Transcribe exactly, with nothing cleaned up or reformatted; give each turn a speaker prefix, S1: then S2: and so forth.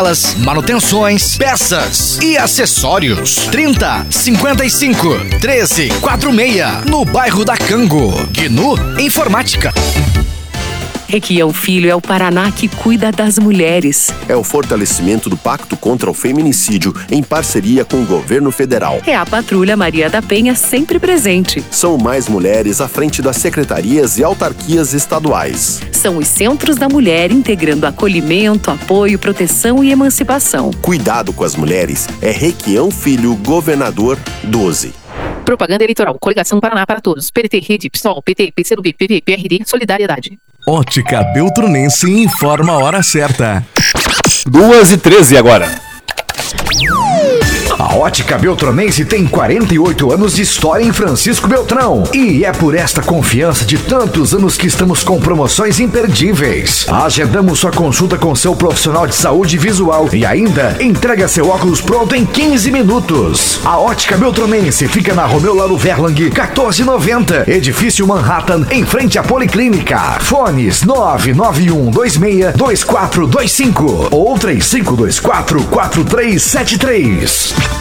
S1: manutenções, peças e acessórios. trinta, cinquenta e cinco, treze, quarenta e seis, no bairro da Cango. Gnu Informática.
S2: Requião Filho é o Paraná que cuida das mulheres.
S3: É o fortalecimento do Pacto contra o Feminicídio em parceria com o governo federal.
S2: É a Patrulha Maria da Penha sempre presente.
S3: São mais mulheres à frente das secretarias e autarquias estaduais.
S2: São os Centros da Mulher integrando acolhimento, apoio, proteção e emancipação.
S3: Cuidado com as mulheres é Requião Filho, governador doze.
S4: Propaganda eleitoral. Coligação Paraná para Todos. P T, Rede, PSOL, P T, P C do B, P V, P R D, Solidariedade.
S5: Ótica Beltronense informa a hora certa.
S6: duas e treze agora.
S7: A Ótica Beltronense tem quarenta e oito anos de história em Francisco Beltrão. E é por esta confiança de tantos anos que estamos com promoções imperdíveis. Agendamos sua consulta com seu profissional de saúde visual e ainda entrega seu óculos pronto em quinze minutos. A Ótica Beltronense fica na Romeu Laro Verlang, quatorze e noventa, Edifício Manhattan, em frente à Policlínica. Fones nove nove um dois seis dois quatro dois cinco ou três cinco dois quatro quatro três sete três.